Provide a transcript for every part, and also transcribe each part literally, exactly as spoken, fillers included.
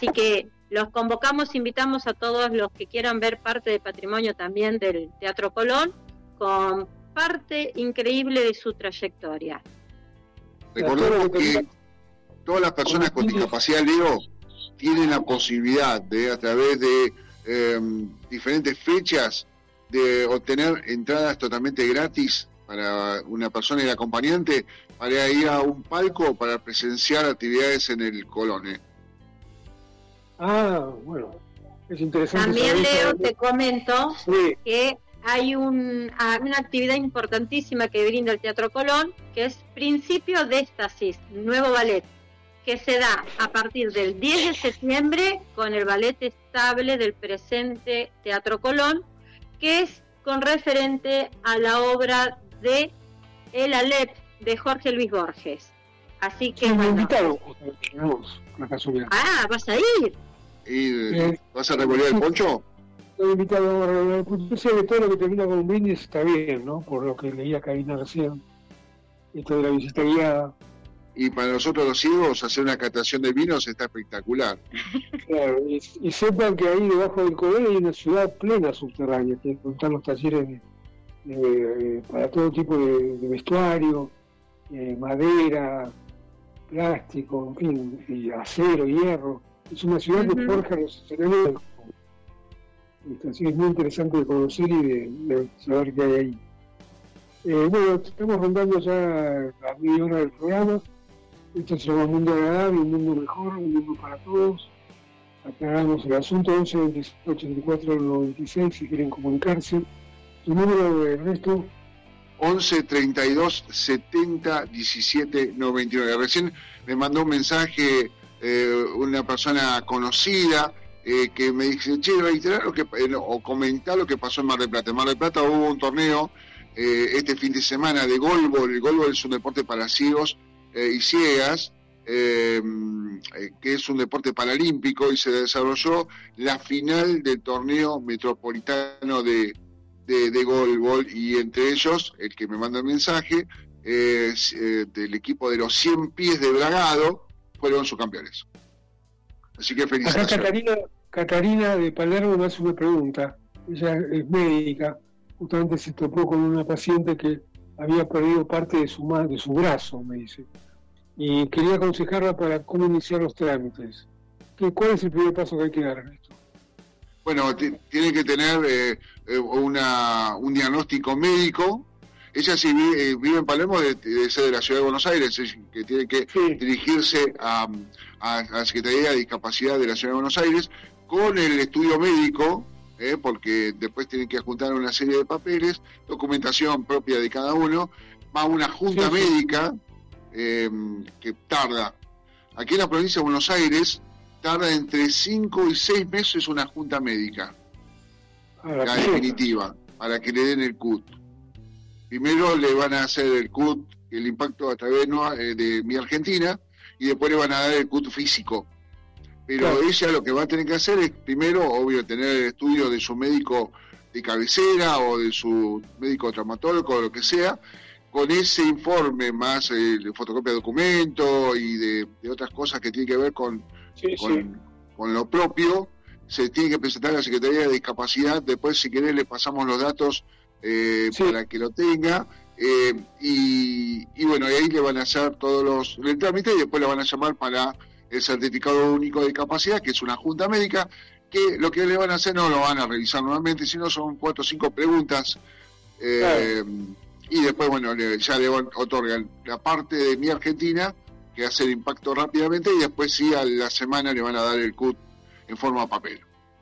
Así que los convocamos, invitamos a todos los que quieran ver parte del patrimonio también del Teatro Colón, con parte increíble de su trayectoria. Recordemos que todas las personas con discapacidad, Leo, tienen la posibilidad de, a través de eh, diferentes fechas, de obtener entradas totalmente gratis para una persona y el acompañante para ir a un palco para presenciar actividades en el Colón. ¿eh? Ah, bueno, es interesante. También, Leo, te comento sí. que hay un, una actividad importantísima que brinda el Teatro Colón, que es Principio de Éxtasis, nuevo ballet, que se da a partir del diez de septiembre con el ballet estable del presente Teatro Colón, que es con referente a la obra de El Alep de Jorge Luis Borges. Así que, sí, bueno. Invitado, una casualidad. Ah, ¿vas a ir? ¿Y eh, vas a revolver el poncho? Estoy invitado a revolver el poncho. Yo sé que todo lo que termina con un brindis está bien, ¿no? Por lo que leía Karina recién. Esto de la visita guiada. Y para nosotros los ciegos, hacer una catación de vinos está espectacular. Claro, y, y sepan que ahí debajo del Colón hay una ciudad plena subterránea, que están los talleres de, de, de, para todo tipo de, de vestuario, eh, madera, plástico, en fin, y acero, hierro. Es una ciudad uh-huh. que forja los escenarios del Colón. Así que es muy interesante de conocer y de, de saber qué hay ahí. Eh, bueno, estamos rondando ya la media hora del programa. Esto se llama Mundo Agradable, un mundo mejor, un mundo para todos. Aclaramos el asunto, once veinticinco ochenta y cuatro noventa y seis, si quieren comunicarse. ¿Tu número, Ernesto? once treinta y dos setenta diecisiete noventa y nueve. Recién me mandó un mensaje eh, una persona conocida eh, que me dice, che, reiterar lo que, eh, o comentar lo que pasó en Mar del Plata. En Mar del Plata hubo un torneo eh, este fin de semana de golbol. El golbol es un deporte para ciegos Eh, y ciegas, eh, eh, que es un deporte paralímpico, y se desarrolló la final del torneo metropolitano de, de, de golbol, y entre ellos, el que me manda el mensaje, eh, eh, del equipo de los cien pies de Bragado, fueron sus campeones. Así que felicitaciones. Acá Catarina, Catarina de Palermo me hace una pregunta. Ella es médica, justamente se topó con una paciente que había perdido parte de su de su brazo, me dice, y quería aconsejarla para cómo iniciar los trámites. ¿Qué, ¿Cuál es el primer paso que hay que dar en esto? Bueno, t- tiene que tener eh, una, un diagnóstico médico. Ella sí vive, vive en Palermo, de, de ser de la ciudad de Buenos Aires, es que tiene que sí. dirigirse a, a, a la Secretaría de Discapacidad de la ciudad de Buenos Aires con el estudio médico. Eh, porque después tienen que juntar una serie de papeles, documentación propia de cada uno, va a una junta sí, médica eh, que tarda, aquí en la provincia de Buenos Aires, tarda entre cinco y seis meses una junta médica, la, la definitiva, para que le den el C U T. Primero le van a hacer el C U T, el impacto a través de, de Mi Argentina, y después le van a dar el C U T físico. Pero claro. ella lo que va a tener que hacer es, primero, obvio, tener el estudio de su médico de cabecera o de su médico traumatólogo o lo que sea, con ese informe más eh, de fotocopia de documento y de, de otras cosas que tienen que ver con, sí, con, sí. con lo propio, se tiene que presentar a la Secretaría de Discapacidad. Después, si querés, le pasamos los datos eh, sí. para que lo tenga. Eh, y, y bueno, y ahí le van a hacer todos los el trámite y después le van a llamar para el certificado único de discapacidad, que es una junta médica, que lo que le van a hacer no lo van a revisar nuevamente, sino son cuatro o cinco preguntas, eh, claro. y después, bueno, le, ya le otorgan la parte de Mi Argentina, que hace el impacto rápidamente, y después sí, a la semana le van a dar el C U T en forma de papel.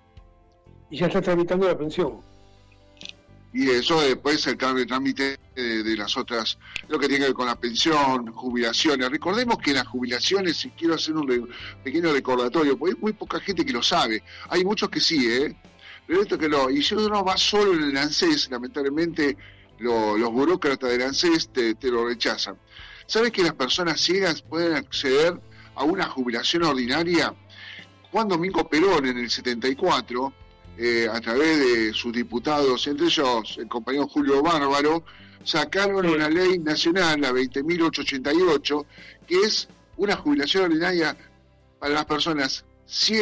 Y ya está tramitando la pensión. Y eso después el trámite de, de las otras, lo que tiene que ver con la pensión, jubilaciones. Recordemos que las jubilaciones, y quiero hacer un re, pequeño recordatorio, porque hay muy poca gente que lo sabe. Hay muchos que sí, ¿eh? Pero esto que no. Y si uno va solo en el ANSES, lamentablemente lo, los burócratas del ANSES te, te lo rechazan. ¿Sabes que las personas ciegas pueden acceder a una jubilación ordinaria? Juan Domingo Perón, en el setenta y cuatro... Eh, a través de sus diputados, entre ellos el compañero Julio Bárbaro, sacaron sí. una ley nacional, la veinte mil ochocientos ochenta y ocho, que es una jubilación ordinaria para las personas ciegas